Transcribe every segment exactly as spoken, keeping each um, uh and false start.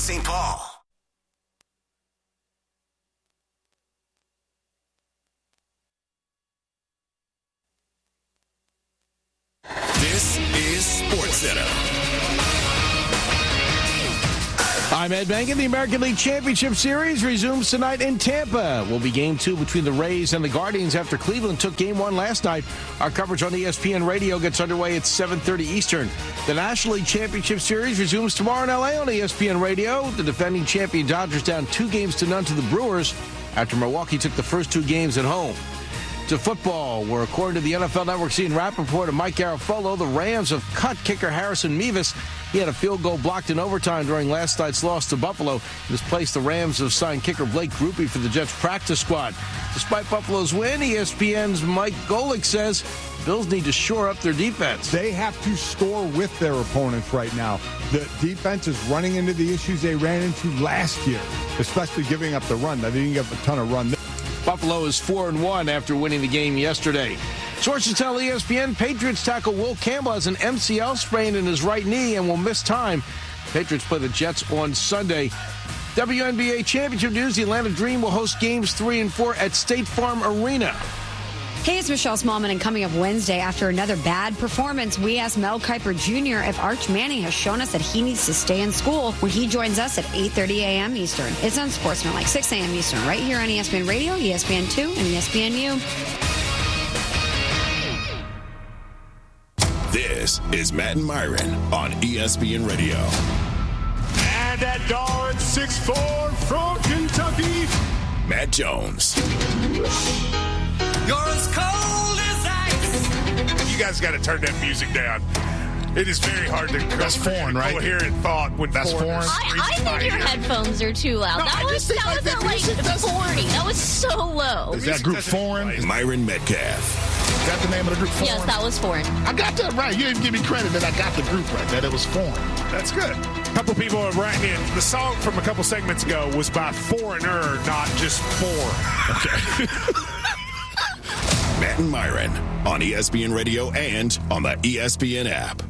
Saint Paul. This is SportsCenter. I'm Ed Mangan. The American League Championship Series resumes tonight in Tampa. Will be game two between the Rays and the Guardians after Cleveland took game one last night. Our coverage on E S P N Radio gets underway at seven thirty Eastern. The National League Championship Series resumes tomorrow in L A on E S P N Radio. The defending champion Dodgers down two games to none to the Brewers after Milwaukee took the first two games at home. To football, where according to the N F L Network's Ian Rappaport and Mike Garafolo, the Rams have cut kicker Harrison Mevis. He had a field goal blocked in overtime during last night's loss to Buffalo. In his place, the Rams have signed kicker Blake Grupe for the Jets practice squad. Despite Buffalo's win, E S P N's Mike Golick says the Bills need to shore up their defense. They have to score with their opponents right now. The defense is running into the issues they ran into last year, especially giving up the run. They didn't give a ton of run. Buffalo is four and one after winning the game yesterday. Sources tell E S P N Patriots tackle Will Campbell has an M C L sprain in his right knee and will miss time. Patriots play the Jets on Sunday. W N B A Championship news, the Atlanta Dream will host games three and four at State Farm Arena. Hey, it's Michelle Smallman, and coming up Wednesday, after another bad performance, we asked Mel Kiper Junior if Arch Manning has shown us that he needs to stay in school when he joins us at eight thirty a.m. Eastern. It's on Sportsman, like six a.m. Eastern, right here on E S P N Radio, E S P N two, and E S P N U. This is Matt and Myron on E S P N Radio. And that guard, six foot four from Kentucky, Matt Jones. You're as cold as ice. You guys got to turn that music down. It is very hard to That's foreign, right? coherent thought when That's foreign. I, I think your headphones are too loud. No, that I was just that think was like at that like forty. That was so low. Is that group foreign? Myron Metcalf. Is that the name of the group? Foreign? Yes, that was foreign. I got that right. You didn't give me credit that I got the group right, that it was foreign. That's good. A couple people are writing in. The song from a couple segments ago was by Foreigner, not just four. Okay. Matt and Myron on E S P N Radio and on the E S P N app.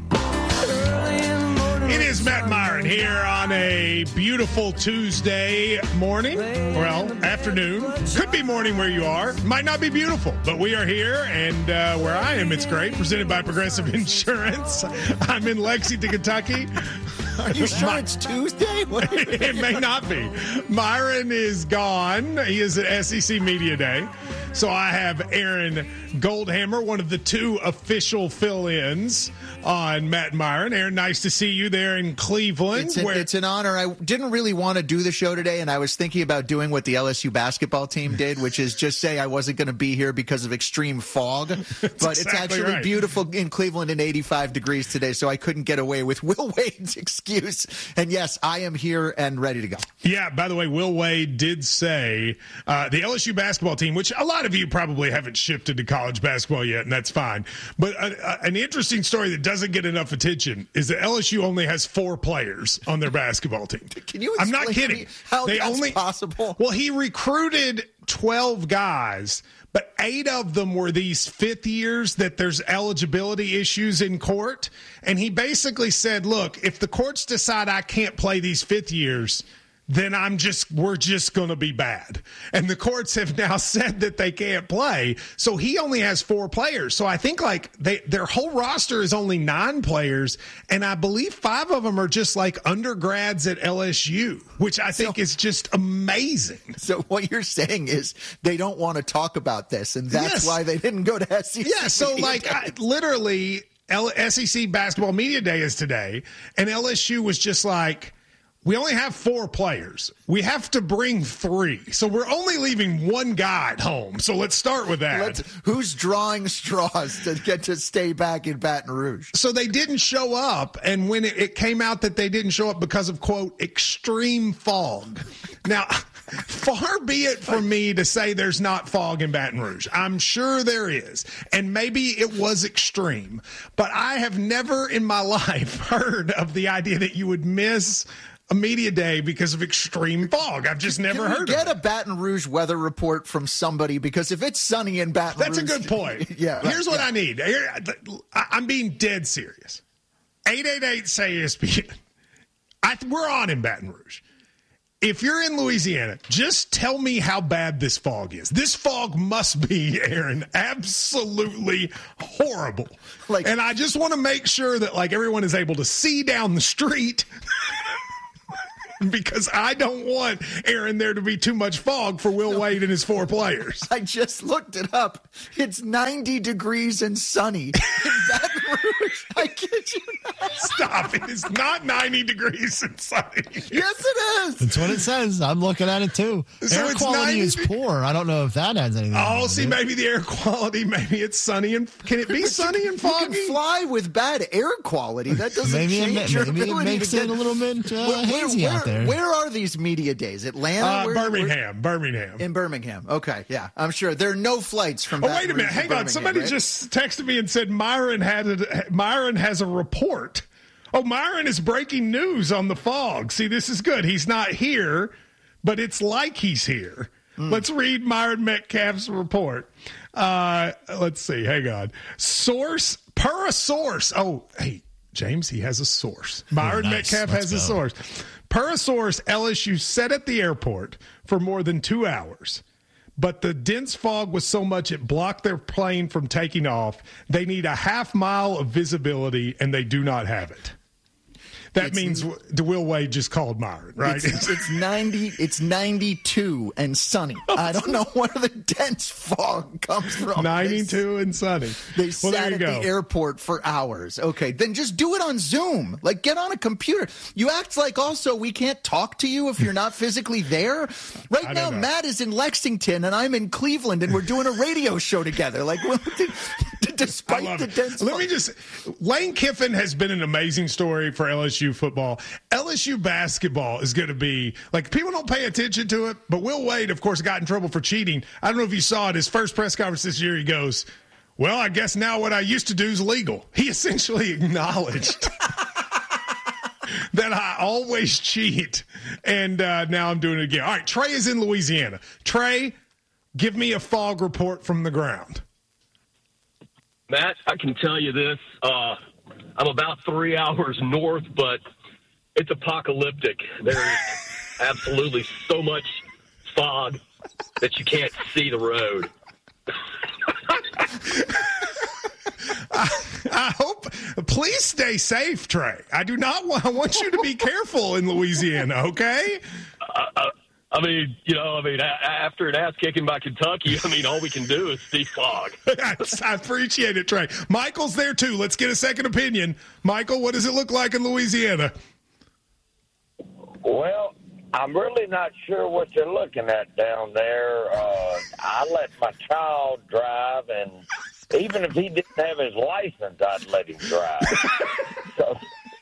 It is Matt Myron here on a beautiful Tuesday morning. Well, afternoon. Could be morning where you are. Might not be beautiful, but we are here, and uh, where I am, it's great. Presented by Progressive Insurance. I'm in Lexington, Kentucky. Are you sure it's Tuesday? It may not be. Myron is gone. He is at S E C Media Day. So I have Aaron Goldhammer, one of the two official fill-ins on Matt Myron. Aaron, nice to see you there in Cleveland. It's an, where- it's an honor. I didn't really want to do the show today, and I was thinking about doing what the L S U basketball team did, which is just say I wasn't going to be here because of extreme fog. But exactly it's actually right. beautiful in Cleveland and eighty-five degrees today, so I couldn't get away with Will Wade's excuse. And yes, I am here and ready to go. Yeah, by the way, Will Wade did say uh, the L S U basketball team, which a lot of you probably haven't shifted to college basketball yet, and that's fine. But uh, uh, an interesting story that doesn't get enough attention is that L S U only has four players on their basketball team. Can you I'm not explain to kidding. me how they that's only, possible? Well, he recruited twelve guys, but eight of them were these fifth years that there's eligibility issues in court. And he basically said, look, if the courts decide I can't play these fifth years, then I'm just, we're just going to be bad. And the courts have now said that they can't play. So he only has four players. So I think like they, their whole roster is only nine players. And I believe five of them are just like undergrads at L S U, which I think so, is just amazing. So what you're saying is they don't want to talk about this. And that's yes. why they didn't go to S E C. Yeah. So like I, literally L- S E C Basketball Media Day is today. And L S U was just like, we only have four players. We have to bring three. So we're only leaving one guy at home. So let's start with that. Let's, who's drawing straws to get to stay back in Baton Rouge? So they didn't show up. And when it, it came out that they didn't show up because of, quote, extreme fog. Now, far be it from me to say there's not fog in Baton Rouge. I'm sure there is. And maybe it was extreme. But I have never in my life heard of the idea that you would miss a media day because of extreme fog. I've just never Can we heard get of it. a Baton Rouge weather report from somebody, because if it's sunny in Baton That's Rouge. a good point. Yeah. Right, Here's what yeah. I need. Here, I'm being dead serious. eight eight eight, say E S P N. I, we're on in Baton Rouge. If you're in Louisiana, just tell me how bad this fog is. This fog must be, Aaron, absolutely horrible. Like, and I just want to make sure that like everyone is able to see down the street. Because I don't want, Aaron, there to be too much fog for Will Wade and his four players. I just looked it up. It's ninety degrees and sunny in Baton Rouge. I kid you not. Stop. It is not ninety degrees and sunny. Yes, it is. That's what it says. I'm looking at it, too. So air it's quality ninety is poor. I don't know if that has anything to do Oh, with see, it. maybe the air quality, maybe it's sunny. and Can it be sunny and foggy? You can fly with bad air quality. That doesn't Maybe change it, your maybe it ability makes to get it a little bit uh, where, hazy where, out there. Where are these media days? Atlanta? Uh, Where- Birmingham. where- Birmingham. In Birmingham. Okay, yeah. I'm sure. There are no flights from Oh, Baton wait a minute. Rouge to Hang on. Birmingham, Somebody right? just texted me and said Myron had a, Myron has a report. Oh, Myron is breaking news on the fog. See, this is good. He's not here, but it's like he's here. Mm. Let's read Myron Metcalf's report. Uh, let's see. Hang on. Source, per a source. Oh, hey, James, he has a source. Myron oh, nice. Metcalf Let's has a go. source. Per a source, L S U sat at the airport for more than two hours. But the dense fog was so much it blocked their plane from taking off. They need a half mile of visibility, and they do not have it. That It's- means Will Wade just called Myron, right? It's, it's ninety. It's ninety-two and sunny. I don't know where the dense fog comes from. ninety-two and sunny. They Well, sat there you at go. the airport for hours. Okay, then just do it on Zoom. Like, get on a computer. You act like also we can't talk to you if you're not physically there. Right I now, don't know. Matt is in Lexington and I'm in Cleveland, and we're doing a radio show together. Like, well, I despite love the it. dense Let fog. me just Lane Kiffin has been an amazing story for L S U football. L S U basketball is going to be like people don't pay attention to it, but Will Wade, of course, got in trouble for cheating. I don't know if you saw it. His first press conference this year, he goes, "Well, I guess now what I used to do is legal." He essentially acknowledged that I always cheat, and uh, now I'm doing it again. All right, Trey is in Louisiana. Trey, give me a fog report from the ground. Matt, I can tell you this. Uh, I'm about three hours north, but it's apocalyptic. There's absolutely so much fog that you can't see the road. I, I hope. Please stay safe, Trey. I do not want. I want you to be careful in Louisiana. Okay. Uh, uh, I mean, you know, I mean, a- after an ass kicking by Kentucky, I mean, all we can do is see fog. I appreciate it, Trey. Michael's there too. Let's get a second opinion. Michael, what does it look like in Louisiana? Well, I'm really not sure what you're looking at down there. Uh, I let my child drive, and even if he didn't have his license, I'd let him drive. so,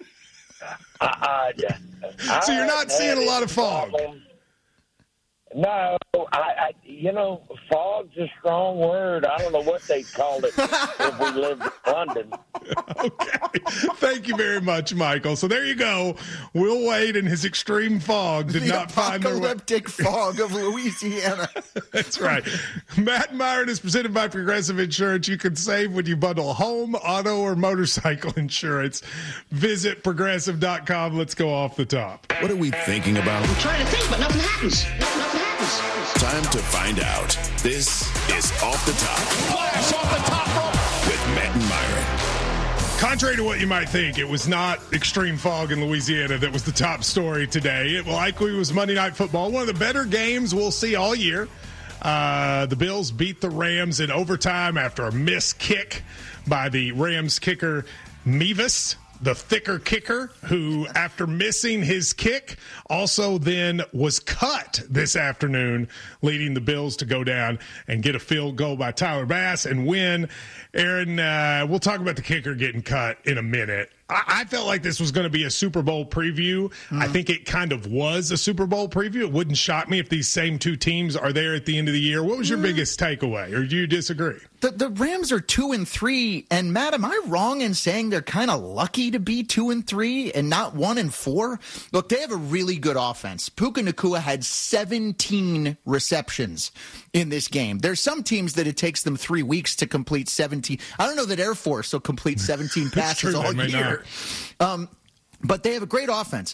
I, I, So you're I not haven't seeing had a lot any of fog? problems. No, I, I, you know, fog's a strong word. I don't know what they called it if we lived in London. Okay. Thank you very much, Michael. So there you go. Will Wade and his extreme fog did the not find their way. apocalyptic fog of Louisiana. That's right. Matt Myron is presented by Progressive Insurance. You can save when you bundle home, auto, or motorcycle insurance. Visit progressive dot com. Let's go off the top. What are we thinking about? I'm trying to think, but nothing happens. Nothing happens. Time to find out. This is Off the Top. Flash off the top rope with Matt and Myron. Contrary to what you might think, it was not extreme fog in Louisiana that was the top story today. It likely was Monday Night Football, one of the better games we'll see all year. Uh, the Bills beat the Rams in overtime after a missed kick by the Rams kicker, Mevis, the thicker kicker, who, after missing his kick, also then was cut this afternoon, leading the Bills to go down and get a field goal by Tyler Bass and win. Aaron, uh, we'll talk about the kicker getting cut in a minute. I, I felt like this was going to be a Super Bowl preview. Mm-hmm. I think it kind of was a Super Bowl preview. It wouldn't shock me if these same two teams are there at the end of the year. What was your mm-hmm. biggest takeaway, or do you disagree? The, the Rams are two and three, and Matt, am I wrong in saying they're kind of lucky to be two and three and not one and four? Look, they have a really good offense. Puka Nacua had seventeen receptions in this game. There's some teams that it takes them three weeks to complete seventeen. I don't know that Air Force will complete seventeen passes true, all they may year. Um, but they have a great offense.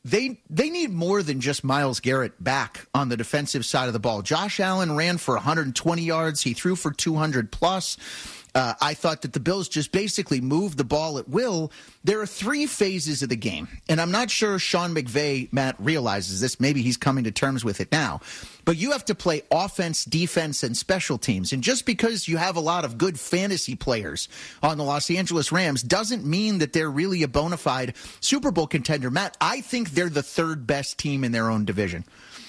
they they need more than just Myles Garrett back on the defensive side of the ball. Josh Allen ran for one hundred twenty yards. He threw for two hundred plus. Uh, I thought that the Bills just basically moved the ball at will. There are three phases of the game, and I'm not sure Sean McVay, Matt, realizes this. Maybe he's coming to terms with it now. But you have to play offense, defense, and special teams. And just because you have a lot of good fantasy players on the Los Angeles Rams doesn't mean that they're really a bona fide Super Bowl contender. Matt, I think they're the third best team in their own division.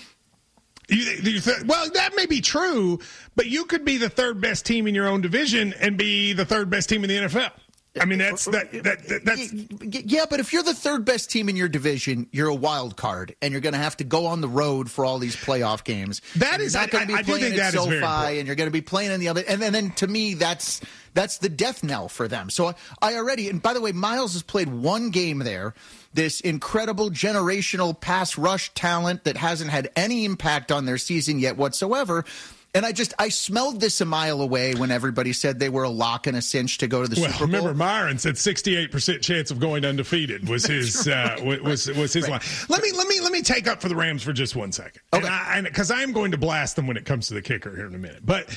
You, you th- well, that may be true, but you could be the third best team in your own division and be the third best team in the N F L. I mean, that's that, that, that that's yeah. But if you're the third best team in your division, you're a wild card, and you're going to have to go on the road for all these playoff games. That is, not going to be I, I do playing think at that is very SoFi, important. and you're going to be playing in the other. And then, and then to me, that's that's the death knell for them. So I, I already. And by the way, Myles has played one game there. This incredible generational pass rush talent that hasn't had any impact on their season yet whatsoever. And I just, I smelled this a mile away when everybody said they were a lock and a cinch to go to the well, Super Bowl. Remember, Myron said sixty-eight percent chance of going undefeated was his uh, was was his right. line. Let me let me let me take up for the Rams for just one second, okay? Because I, I am going to blast them when it comes to the kicker here in a minute. But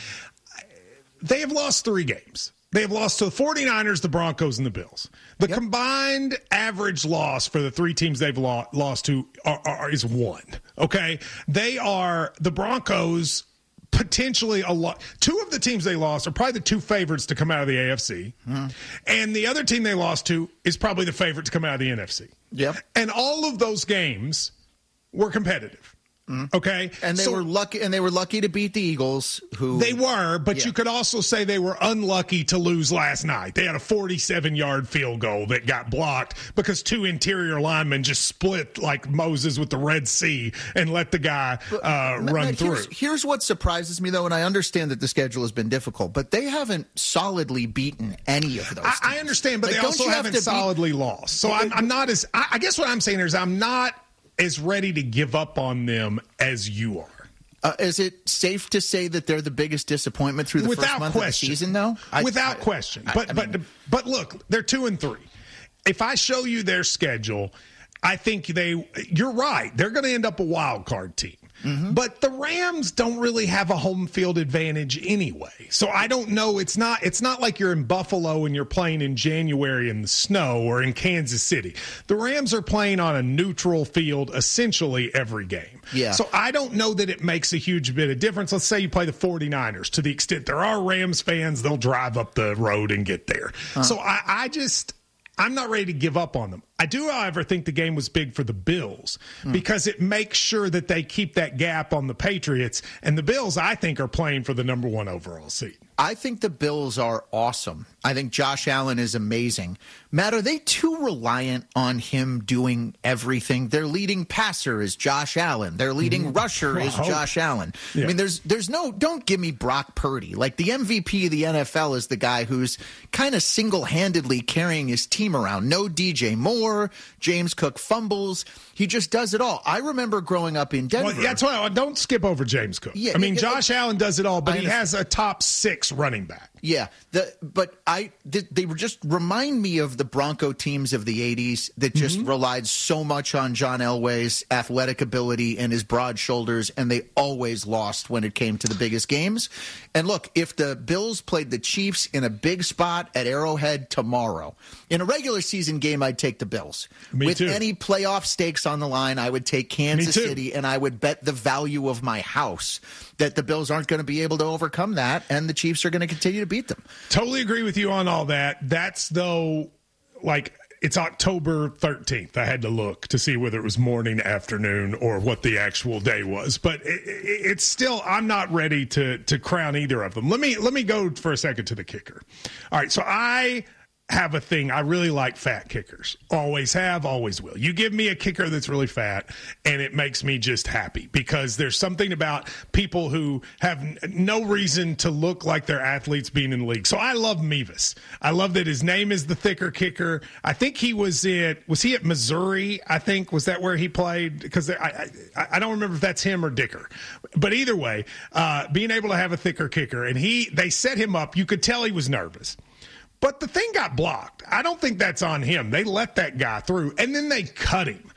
they have lost three games. They have lost to the 49ers, the Broncos, and the Bills. The yep. combined average loss for the three teams they've lo- lost to are, are, is one. Okay, they are the Broncos. Potentially a lot. Two of the teams they lost are probably the two favorites to come out of the A F C. Hmm. And the other team they lost to is probably the favorite to come out of the N F C. Yep. And all of those games were competitive. Mm. Okay. And they so, were lucky and they were lucky to beat the Eagles, who they were, but yeah. you could also say they were unlucky to lose last night. They had a forty-seven yard field goal that got blocked because two interior linemen just split like Moses with the Red Sea and let the guy uh, but, run Matt, through. Here's, here's what surprises me, though, and I understand that the schedule has been difficult, but they haven't solidly beaten any of those I, teams. I understand, but like, they also haven't have solidly beat- lost. So I'm, I'm not as I, I guess what I'm saying is I'm not as ready to give up on them as you are. Uh, is it safe to say that they're the biggest disappointment through the Without first month question. of the season, though? I, Without I, question. I, but I mean, but but look, they're two and three. If I show you their schedule, I think they. You're right. They're going to end up a wild card team. Mm-hmm. But the Rams don't really have a home field advantage anyway. So I don't know. It's not it's not like you're in Buffalo and you're playing in January in the snow or in Kansas City. The Rams are playing on a neutral field essentially every game. Yeah. So I don't know that it makes a huge bit of difference. Let's say you play the 49ers. To the extent there are Rams fans, they'll drive up the road and get there. Uh-huh. So I, I just I'm not ready to give up on them. I do, however, think the game was big for the Bills hmm. because it makes sure that they keep that gap on the Patriots. And the Bills, I think, are playing for the number one overall seed. I think the Bills are awesome. I think Josh Allen is amazing. Matt, are they too reliant on him doing everything? Their leading passer is Josh Allen. Their leading mm-hmm. rusher is wow. Josh Allen. Yeah. I mean, there's there's no – don't give me Brock Purdy. Like, the M V P of the N F L is the guy who's kind of single-handedly carrying his team around. No D J Moore, James Cook fumbles. He just does it all. I remember growing up in Denver. Well, that's why don't skip over James Cook. Yeah, I mean, it, Josh it, Allen does it all, but he has a top six running back. Yeah, the, but I they, they were just remind me of the Bronco teams of the eighties that just mm-hmm. relied so much on John Elway's athletic ability and his broad shoulders, and they always lost when it came to the biggest games. And look, if the Bills played the Chiefs in a big spot at Arrowhead tomorrow, in a regular season game, I'd take the Bills. Me With too. any playoff stakes on the line, I would take Kansas City, and I would bet the value of my house that the Bills aren't going to be able to overcome that, and the Chiefs are going to continue to beat them. Totally agree with you on all that. That's, though, like, it's October thirteenth. I had to look to see whether it was morning, afternoon, or what the actual day was. But it, it, it's still, I'm not ready to to crown either of them. Let me let me go for a second to the kicker. All right, so I have a thing. I really like fat kickers. Always have, always will. You give me a kicker that's really fat, and it makes me just happy because there's something about people who have n- no reason to look like they're athletes being in the league. So I love Mevis. I love that his name is the thicker kicker. I think he was at, was he at Missouri? I think, was that where he played? Because I, I, I don't remember if that's him or Dicker. But either way, uh, being able to have a thicker kicker, and he, they set him up. You could tell he was nervous. But the thing got blocked. I don't think that's on him. They let that guy through, and then they cut him.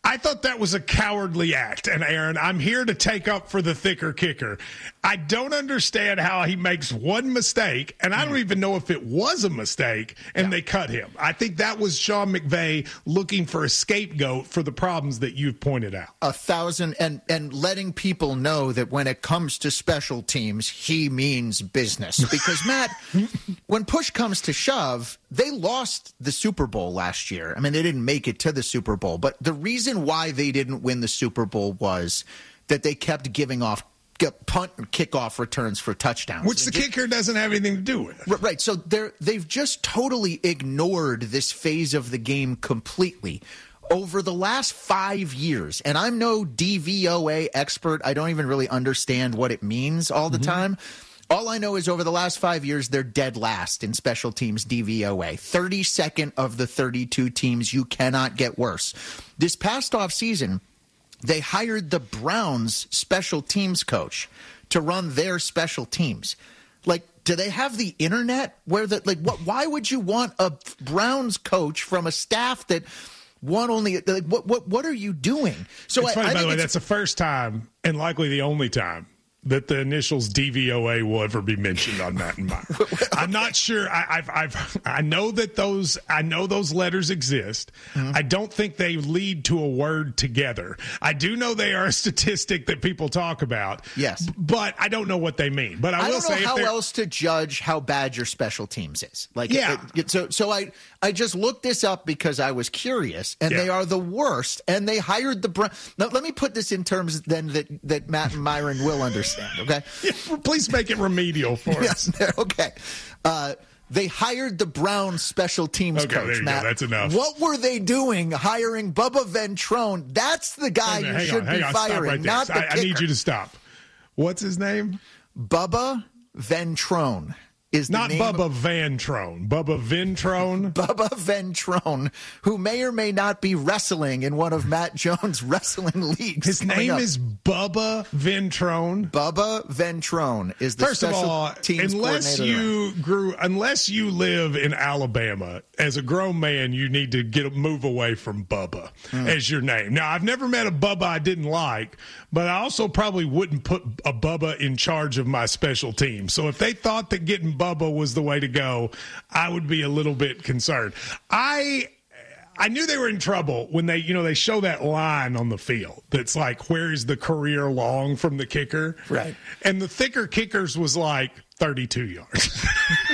I thought that was a cowardly act. And, Aaron, I'm here to take up for the thicker kicker. I don't understand how he makes one mistake, and I don't even know if it was a mistake, and yeah. they cut him. I think that was Sean McVay looking for a scapegoat for the problems that you've pointed out. A thousand, and, and letting people know that when it comes to special teams, he means business. Because, Matt, when push comes to shove, they lost the Super Bowl last year. I mean, they didn't make it to the Super Bowl, but the reason why they didn't win the Super Bowl was that they kept giving off punt and kickoff returns for touchdowns. Which the just, kicker doesn't have anything to do with. Right. So they're, they've just totally ignored this phase of the game completely over the last five years. And I'm no D V O A expert. I don't even really understand what it means all the mm-hmm. time. All I know is over the last five years, they're dead last in special teams D V O A. thirty-second of the thirty-two teams. You cannot get worse. This past offseason, they hired the Browns special teams coach to run their special teams. Like, do they have the internet where the, like, what, why would you want a Browns coach from a staff that won only, like, what, what, what are you doing? So it's I, funny, I by the way, it's, that's the first time and likely the only time that the initials D V O A will ever be mentioned on Matt and Meyer. Okay. I'm not sure. I, I've, I've, I know that those, I know those letters exist. Mm-hmm. I don't think they lead to a word together. I do know they are a statistic that people talk about. Yes, but I don't know what they mean. But I, I will don't know say how if else to judge how bad your special teams is. Like, yeah. It, it, so, so I, I just looked this up because I was curious, and yeah. they are the worst. And they hired the Brown. Now, let me put this in terms then that that Matt and Myron will understand. Okay. Yeah, please make it remedial for us. Yes, okay. Uh, they hired the Browns special teams okay, coach, there you Matt. Go. That's enough. What were they doing hiring Bubba Ventrone? That's the guy you hang should on, be on, firing, right not the I, kicker. I need you to stop. What's his name? Bubba Ventrone. Is Not name Bubba of, Ventrone. Bubba Ventrone. Bubba Ventrone, who may or may not be wrestling in one of Matt Jones' wrestling leagues. His name up. is Bubba Ventrone. Bubba Ventrone is the First special of all, teams unless you grew, unless you live in Alabama, as a grown man, you need to get move away from Bubba mm. as your name. Now, I've never met a Bubba I didn't like, but I also probably wouldn't put a Bubba in charge of my special team. So if they thought that getting Bubba was the way to go, I would be a little bit concerned. I I knew they were in trouble when they, you know, they show that line on the field that's like, where is the career long from the kicker? Right. And the thicker kickers was like thirty-two yards.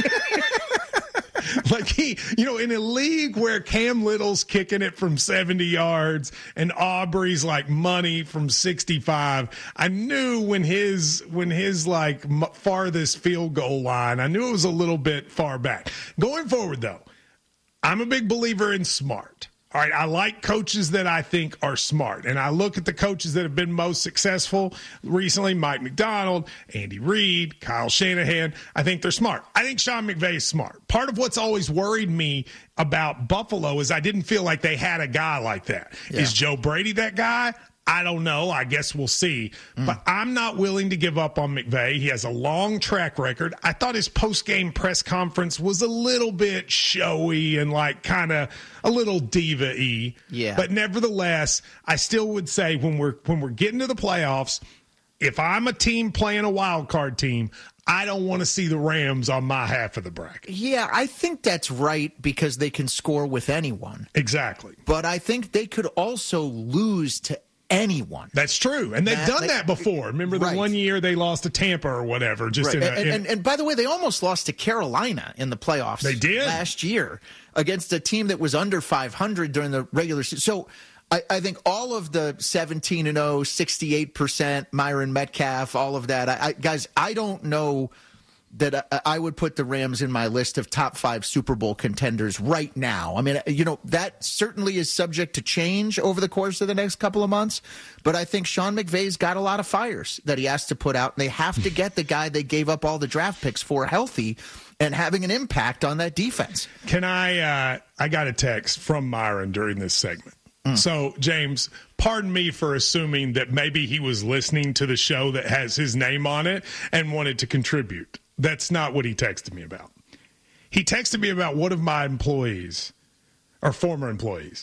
Like he, you know, in a league where Cam Little's kicking it from seventy yards and Aubrey's like money from sixty-five, I knew when his, when his like farthest field goal line, I knew it was a little bit far back. Going forward though, I'm a big believer in smart. All right, I like coaches that I think are smart. And I look at the coaches that have been most successful recently, Mike McDonald, Andy Reid, Kyle Shanahan. I think they're smart. I think Sean McVay is smart. Part of what's always worried me about Buffalo is I didn't feel like they had a guy like that. Yeah. Is Joe Brady that guy? I don't know. I guess we'll see. Mm. But I'm not willing to give up on McVay. He has a long track record. I thought his post-game press conference was a little bit showy and like kind of a little diva-y. Yeah. But nevertheless, I still would say when we're when we're getting to the playoffs, if I'm a team playing a wild card team, I don't want to see the Rams on my half of the bracket. Yeah, I think that's right because they can score with anyone. Exactly. But I think they could also lose to anyone. That's true. And they've that, done they, that before. Remember the right. one year they lost to Tampa or whatever. Just right. in a, and, in, and, and by the way, they almost lost to Carolina in the playoffs. They did. Last year against a team that was under five hundred during the regular season. So I, I think all of the seventeen and oh, sixty-eight percent, Myron Metcalf, all of that. I, I, guys, I don't know that I, I would put the Rams in my list of top five Super Bowl contenders right now. I mean, you know, that certainly is subject to change over the course of the next couple of months. But I think Sean McVay's got a lot of fires that he has to put out. And they have to get the guy they gave up all the draft picks for healthy and having an impact on that defense. Can I, uh, I got a text from Myron during this segment. Mm. So, James, pardon me for assuming that maybe he was listening to the show that has his name on it and wanted to contribute. That's not what he texted me about. He texted me about one of my employees, or former employees,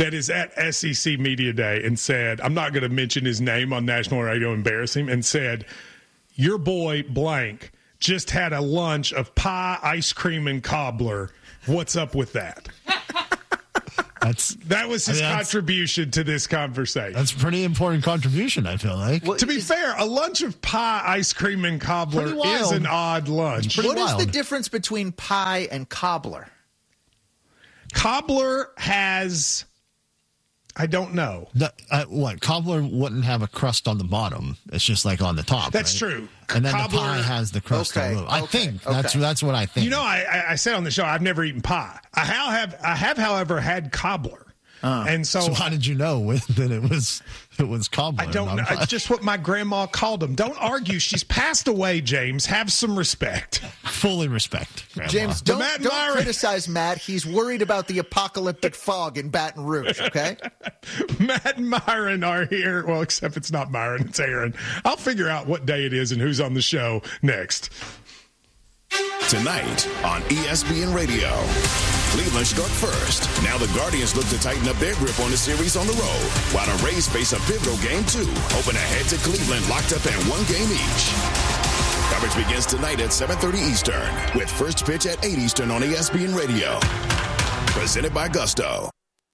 that is at S E C Media Day and said, I'm not going to mention his name on national radio, embarrass him, and said, your boy blank just had a lunch of pie, ice cream, and cobbler. What's up with that? That's that was his I mean, contribution to this conversation. That's a pretty important contribution, I feel like. Well, to be fair, a lunch of pie, ice cream, and cobbler is an odd lunch. What wild. is the difference between pie and cobbler? Cobbler has, I don't know. The, uh, what? Cobbler wouldn't have a crust on the bottom. It's just like on the top. That's right? true. And then Cobbler, the pie has the crust okay, on the I okay, think okay. that's that's what I think. You know, I, I, I said on the show, I've never eaten pie. I have, I have however, had cobbler. Uh, and so, so how did you know that it was it was cobbler? I don't know. It's just what my grandma called them. Don't argue. She's passed away, James. Have some respect. Fully respect, Grandma. James, don't, Matt don't Myron. criticize Matt. He's worried about the apocalyptic fog in Baton Rouge, okay? Matt and Myron are here. Well, except it's not Myron, it's Aaron. I'll figure out what day it is and who's on the show next. Tonight on E S P N Radio, Cleveland struck first. Now the Guardians look to tighten up their grip on the series on the road, while the Rays face a pivotal game two, hoping to head to Cleveland locked up at one game each. Coverage begins tonight at seven thirty Eastern, with first pitch at eight Eastern on E S P N Radio. Presented by Gusto.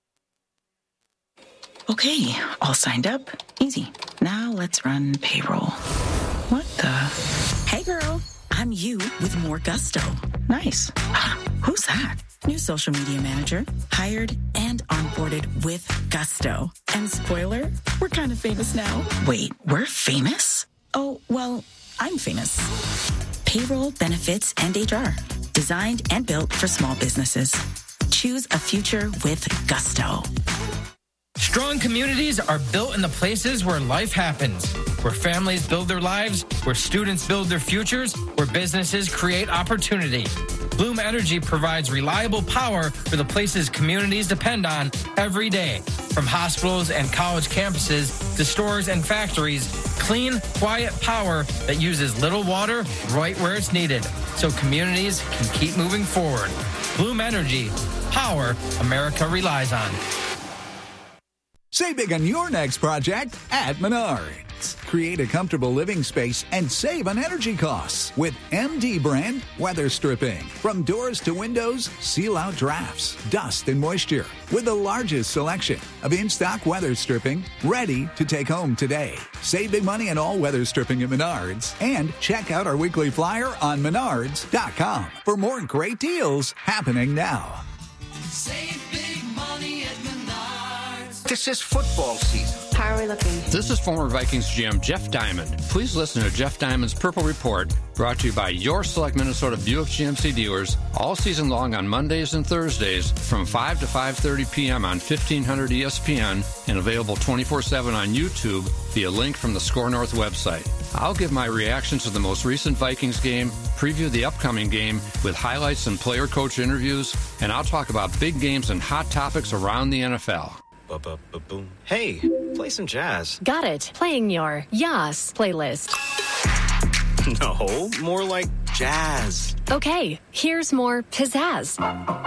Okay, all signed up. Easy. Now let's run payroll. What the? Hey, girl. I'm you with more Gusto. Nice. Ah, who's that? New social media manager. Hired and onboarded with Gusto. And spoiler, we're kind of famous now. Wait, we're famous? Oh, well, I'm famous. Payroll, benefits, and H R. Designed and built for small businesses. Choose a future with Gusto. Strong communities are built in the places where life happens, where families build their lives, where students build their futures, where businesses create opportunity. Bloom Energy provides reliable power for the places communities depend on every day. From hospitals and college campuses to stores and factories, clean, quiet power that uses little water right where it's needed, so communities can keep moving forward. Bloom Energy, power America relies on. Save big on your next project at Menards. Create a comfortable living space and save on energy costs with M D brand weather stripping. From doors to windows, seal out drafts, dust, and moisture with the largest selection of in-stock weather stripping ready to take home today. Save big money on all weather stripping at Menards and check out our weekly flyer on menards dot com for more great deals happening now. Save big money at Menards. This is football season. How are we looking? This is former Vikings G M Jeff Diamond. Please listen to Jeff Diamond's Purple Report, brought to you by your select Minnesota Buick G M C dealers, all season long on Mondays and Thursdays from five to five thirty p.m. on fifteen hundred E S P N and available twenty-four seven on YouTube via link from the Score North website. I'll give my reactions to the most recent Vikings game, preview the upcoming game with highlights and player-coach interviews, and I'll talk about big games and hot topics around the N F L. Ba-ba-ba-boom. Hey, play some jazz. Got it. Playing your Yas playlist. No, more like jazz. Okay, here's more pizzazz.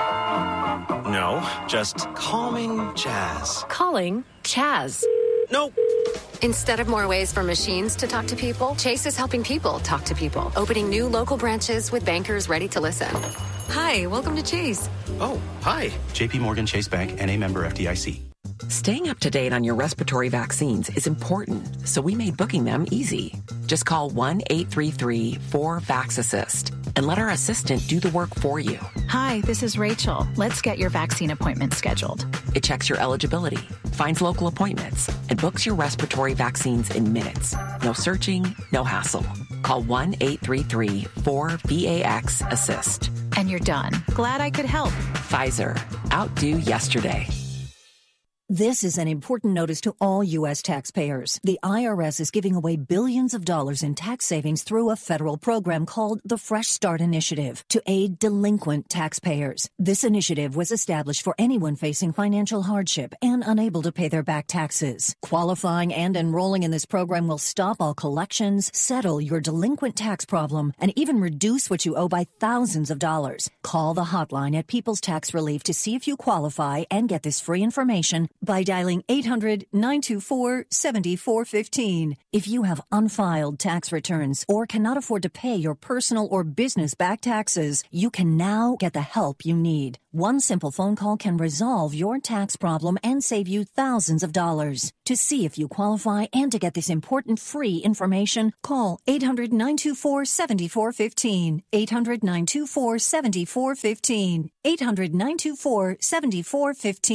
No, just calming jazz. Calling Chaz. Nope. Instead of more ways for machines to talk to people, Chase is helping people talk to people, opening new local branches with bankers ready to listen. Hi, welcome to Chase. Oh, hi. J P Morgan Chase Bank, N A member F D I C. Staying up to date on your respiratory vaccines is important, so we made booking them easy. Just call one eight three three four VAX-ASSIST and let our assistant do the work for you. Hi, this is Rachel. Let's get your vaccine appointment scheduled. It checks your eligibility, finds local appointments, and books your respiratory vaccines in minutes. No searching, no hassle. Call one eight three three four VAX-ASSIST. And you're done. Glad I could help. Pfizer. Outdo yesterday. This is an important notice to all U S taxpayers. The I R S is giving away billions of dollars in tax savings through a federal program called the Fresh Start Initiative to aid delinquent taxpayers. This initiative was established for anyone facing financial hardship and unable to pay their back taxes. Qualifying and enrolling in this program will stop all collections, settle your delinquent tax problem, and even reduce what you owe by thousands of dollars. Call the hotline at People's Tax Relief to see if you qualify and get this free information by dialing eight hundred, nine two four, seven four one five. If you have unfiled tax returns or cannot afford to pay your personal or business back taxes, you can now get the help you need. One simple phone call can resolve your tax problem and save you thousands of dollars. To see if you qualify and to get this important free information, call eight hundred, nine two four, seven four one five. eight hundred, nine two four, seven four one five. eight hundred, nine two four, seven four one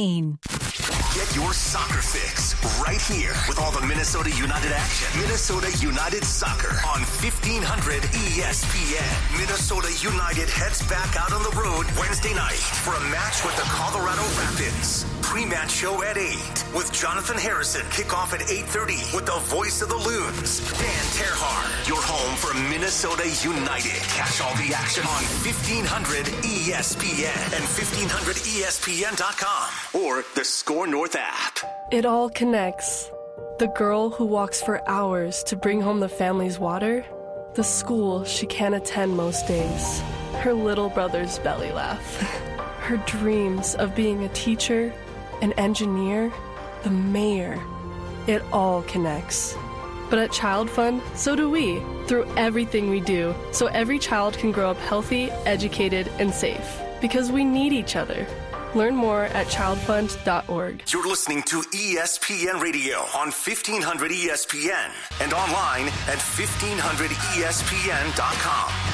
five. Get your soccer fix right here with all the Minnesota United action. Minnesota United Soccer on fifteen hundred E S P N. Minnesota United heads back out on the road Wednesday night for a match with the Colorado Rapids. Pre-match show at eight with Jonathan Harrison. Kickoff at eight thirty with the voice of the Loons, Dan Terhar. Your home for Minnesota United. Catch all the action on fifteen hundred E S P N and fifteen hundred E S P N dot com or the Score North app. It all connects. The girl who walks for hours to bring home the family's water, the school she can't attend most days, her little brother's belly laugh, her dreams of being a teacher, an engineer, the mayor. It all connects. But at Child Fund, so do we, through everything we do, so every child can grow up healthy, educated, and safe. Because we need each other. Learn more at child fund dot org. You're listening to E S P N Radio on fifteen hundred E S P N and online at fifteen hundred E S P N dot com.